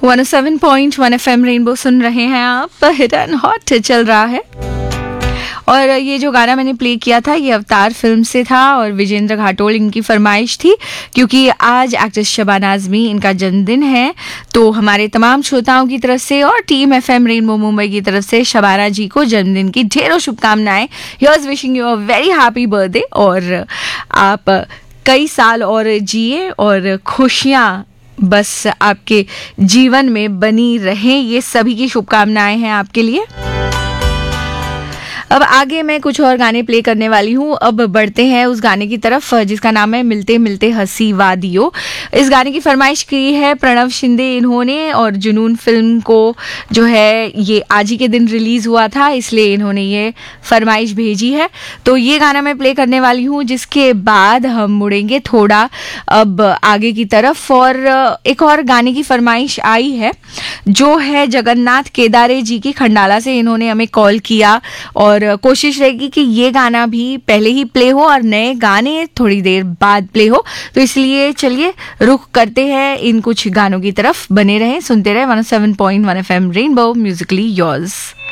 107.1 FM rainbow सुन रहे हैं आप। हिट एंड हॉट चल रहा है और ये जो गाना मैंने प्ले किया था ये अवतार फिल्म से था और विजेंद्र घाटोल इनकी फरमाइश थी क्योंकि आज एक्ट्रेस शबाना आजमी इनका जन्मदिन है। तो हमारे तमाम श्रोताओं की तरफ से और टीम एफएम रेनबो मुंबई की तरफ से शबाना जी को जन्मदिन की ढेरों शुभकामनाएं। Here's wishing you a very happy birthday और आप कई साल और जिए और खुशियाँ बस आपके जीवन में बनी रहें, ये सभी की शुभकामनाएं हैं आपके लिए। अब आगे मैं कुछ और गाने प्ले करने वाली हूँ। अब बढ़ते हैं उस गाने की तरफ जिसका नाम है मिलते मिलते हंसी वादियों। इस गाने की फरमाइश की है प्रणव शिंदे इन्होंने और जुनून फिल्म को जो है ये आज ही के दिन रिलीज हुआ था इसलिए इन्होंने ये फरमाइश भेजी है। तो ये गाना मैं प्ले करने वाली हूँ जिसके बाद हम मुड़ेंगे थोड़ा अब आगे की तरफ और एक और गाने की फरमाइश आई है जो है जगन्नाथ केदारे जी की खंडाला से। इन्होंने हमें कॉल किया और कोशिश रहेगी कि ये गाना भी पहले ही प्ले हो और नए गाने थोड़ी देर बाद प्ले हो। तो इसलिए चलिए रुख करते हैं इन कुछ गानों की तरफ। बने रहें, सुनते रहें 107.1 FM रेनबो म्यूजिकली योर्स।